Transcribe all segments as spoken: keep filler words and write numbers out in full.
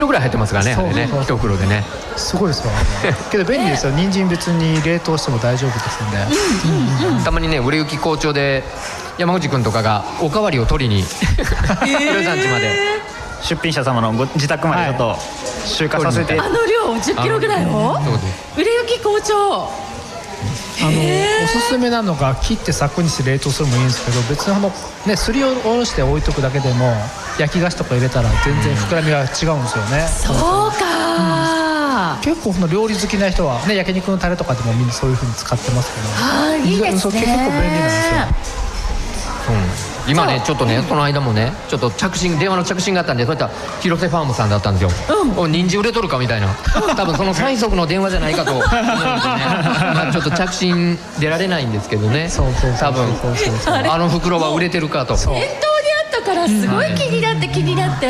ぐらい入ってますからね、あれね、一袋でね。 すごいですよね。けど便利ですよ。人参別に冷凍しても大丈夫ですんで。 たまにね、売れ行き好調で山口くんとかがおかわりを取りにヒロさん家まで、 出品者様のご自宅までちょっと集荷させて、 あの量じゅっキロぐらいを売れ行き好調。 あのおすすめなのが切ってサクにして冷凍するのもいいんですけど、別にあのねすりおろして置いとくだけでも焼き菓子とか入れたら全然膨らみが違うんですよね。 そうか。 結構その料理好きな人はね、焼肉のタレとかでもみんなそういう風に使ってますけど、 あーいいですね。 結構便利なんですよ。 うん、今ねちょっとねその間もねちょっと着信電話の着信があったんで、そういった広瀬ファームさんだったんですよ。お人参売れとるかみたいな、多分その最速の電話じゃないかと思うんですよね。まあちょっと着信出られないんですけどね、多分あの袋は売れてるかと。 店頭にあったからすごい気になって気になって、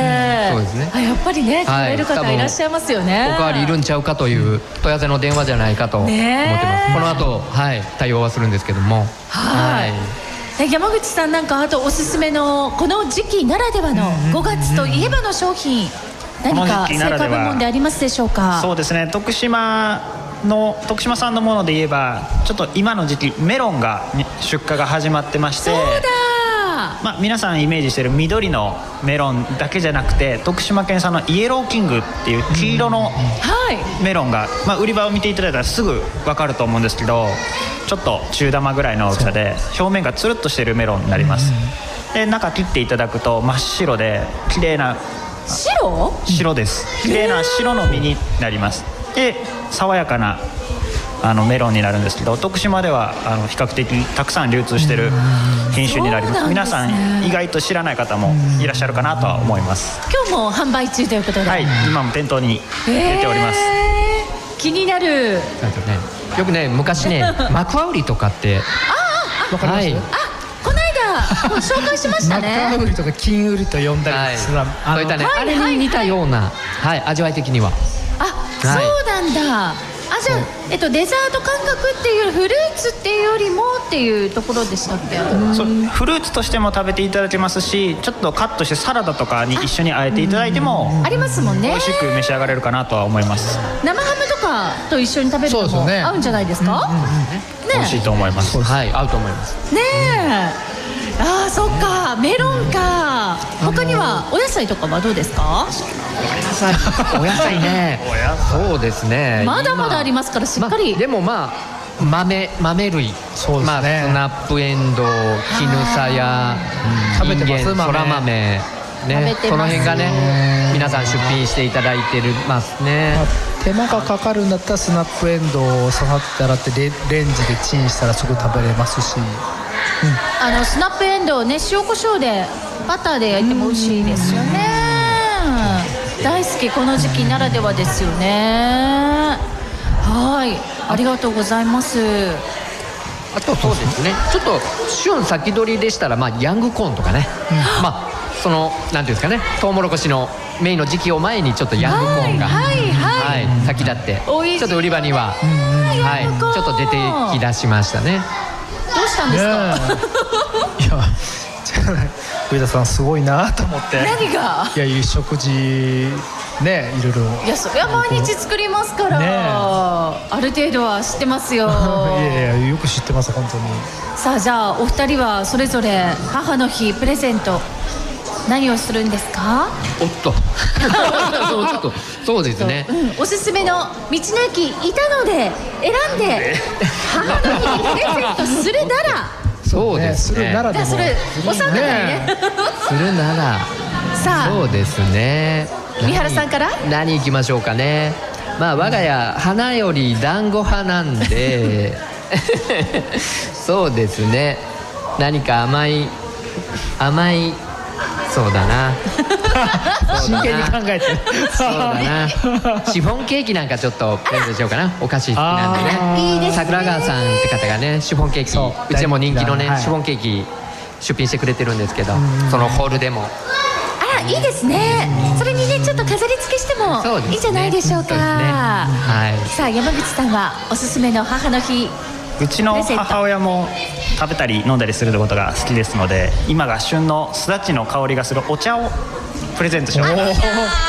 そうですね。 あやっぱりね食べる方いらっしゃいますよね。 おかわりいるんちゃうかという問い合わせの電話じゃないかと思ってます。この後はい対応はするんですけども、 はい。山口さんなんかあとおすすめのこの時期ならではのごがつといえばの商品、何か成果部門でありますでしょうか。 そうですね、徳島の徳島産のもので言えばちょっと今の時期メロンが出荷が始まってまして、 そうだ、 まあ、皆さんイメージしている緑のメロンだけじゃなくて、徳島県産のイエローキングっていう黄色のメロンが、まあ、売り場を見ていただいたらすぐ分かると思うんですけど、ちょっと中玉ぐらいの大きさで表面がつるっとしているメロンになります。で中切っていただくと真っ白で綺麗な白白です。綺麗な白の実になります。で爽やかなあのメロンになるんですけど、徳島ではあの比較的たくさん流通している品種になります。皆さん意外と知らない方もいらっしゃるかなとは思います。 今日も販売中ということで、 はい、今も店頭に出ております。 えー、気になる。 よくね昔ねマクワウリとかってああ、わかります。あ、この間紹介しましたね。 マクワウリとか金ウリと呼んだりする、 そういったねあれに似たような、はい味わい的には。 あ、そうなんだ。あ、じゃあ、えっと、デザート感覚っていうフルーツっていうよりもっていうところでしたっけ。 そうフルーツとしても食べていただけますし、ちょっとカットしてサラダとかに一緒にあえていただいてもありますもんね。 美味しく召し上がれるかなとは思います。 生ハムとかと一緒に食べるのも合うんじゃないですか。 美味しいと思います。 はい、合うと思います。 ねえ。ああ、そっか、メロンか。他にはお野菜とかはどうですか。 お野菜ね。そうですね。 まだまだありますからしっかり。 でもまあ豆豆類、まあスナップエンドウ、キヌサヤ、インゲン、そら豆ね、この辺がね皆さん出品していただいてますね。 手間がかかるんだったらスナップエンドウをささって洗ってレレンジでチンしたらすぐ食べれますし、 あのスナップエンドウね、塩コショウでバターで焼いても美味しいですよね。大好き、この時期ならではですよね。はい、ありがとうございます。 あとそうですね、ちょっと旬先取りでしたら、まあヤングコーンとかね、まあそのなんていうんですかね、トウモロコシのメインの時期を前にちょっとヤングコーンがはい先立ってちょっと売り場にははいちょっと出てきだしましたね。 どうしたんですか。 いや上田さんすごいなと思って。 何が。 いや、いう食事ね、いろいろ。 いや、それは毎日作りますから、ね、ある程度は知ってますよ。 いやいや、よく知ってます本当に。 さあ、じゃあお二人はそれぞれ母の日プレゼント何をするんですか。 おっとそうそうですね、 うん、おすすめの道の駅いたので選んで母の日にプレゼントするならそうですね、 するならでもそれお三方にねするならさあ、 そうですね、 三原さんから何行きましょうかね。まあ我が家花より団子派なんでそうですね、何か甘い甘いそうだな真剣に考えてるそうだなシフォンケーキなんかちょっとプレゼントしようかな。お菓子好きなんでね。 いいですね。 桜川さんって方がねシフォンケーキ、うちでも人気のね、はい、シフォンケーキ出品してくれてるんですけど、そのホールでもあらいいですね。それにねちょっと飾り付けしてもいいんじゃないでしょうか。はい、さあ山口さんはおすすめの母の日。 うちの母親も食べたり飲んだりすることが好きですので、今が旬のすだちの香りがするお茶をプレゼントします。